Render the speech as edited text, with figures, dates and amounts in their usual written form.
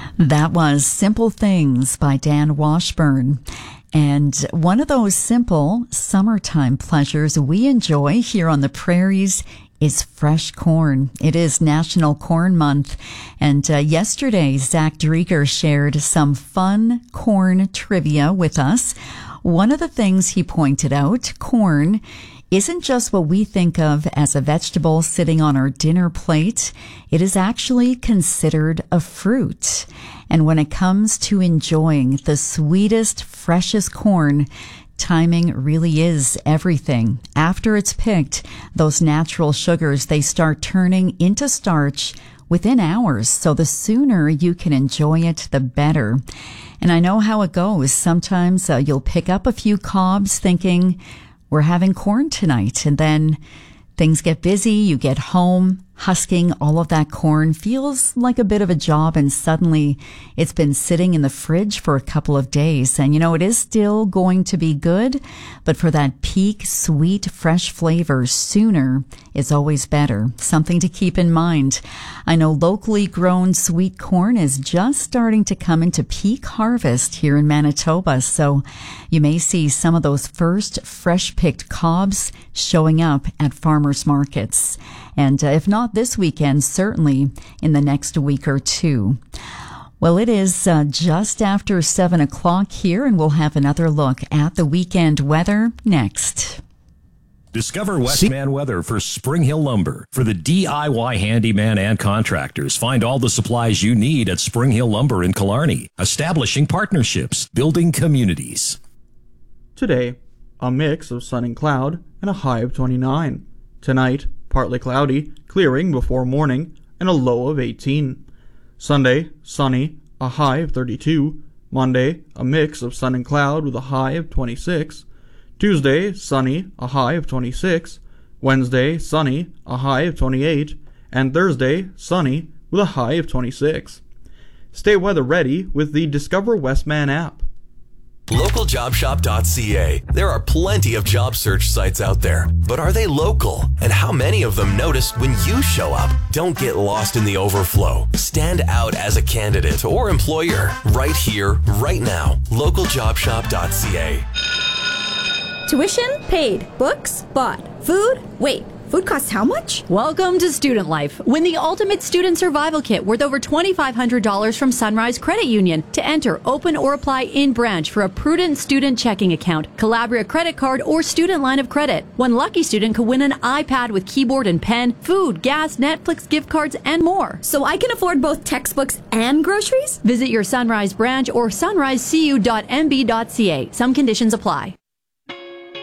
That was Simple Things by Dan Washburn. And one of those simple summertime pleasures we enjoy here on the prairies is fresh corn. It is National Corn Month. And yesterday, Zach Drieger shared some fun corn trivia with us. One of the things he pointed out, corn isn't just what we think of as a vegetable sitting on our dinner plate. It is actually considered a fruit. And when it comes to enjoying the sweetest, freshest corn, timing really is everything. After it's picked, those natural sugars, they start turning into starch within hours. So the sooner you can enjoy it, the better. And I know how it goes. Sometimes you'll pick up a few cobs thinking, we're having corn tonight. And then things get busy. You get home. Husking all of that corn feels like a bit of a job, and suddenly it's been sitting in the fridge for a couple of days. And it is still going to be good, but for that peak, sweet, fresh flavor, sooner is always better. Something to keep in mind. I know locally grown sweet corn is just starting to come into peak harvest here in Manitoba, so you may see some of those first fresh-picked cobs showing up at farmers markets. And if not this weekend, certainly in the next week or two. Well, it is just after 7 o'clock here, and we'll have another look at the weekend weather next. Discover Westman Weather for Spring Hill Lumber. For the DIY handyman and contractors, find all the supplies you need at Spring Hill Lumber in Killarney. Establishing partnerships, building communities. Today, a mix of sun and cloud and a high of 29. Tonight, partly cloudy, clearing before morning, and a low of 18. Sunday, sunny, a high of 32. Monday, a mix of sun and cloud with a high of 26. Tuesday, sunny, a high of 26. Wednesday, sunny, a high of 28. And Thursday, sunny, with a high of 26. Stay weather ready with the Discover Westman app. LocalJobShop.ca. There are plenty of job search sites out there, but are they local? And how many of them notice when you show up? Don't get lost in the overflow. Stand out as a candidate or employer right here, right now. LocalJobShop.ca. Tuition paid. Books bought. Food? Wait. Food costs how much? Welcome to Student Life. Win the Ultimate Student Survival Kit worth over $2,500 from Sunrise Credit Union. To enter, open or apply in branch for a Prudent Student Checking Account, Calabria Credit Card, or Student Line of Credit. One lucky student could win an iPad with keyboard and pen, food, gas, Netflix gift cards, and more. So I can afford both textbooks and groceries? Visit your Sunrise branch or sunrisecu.mb.ca. Some conditions apply.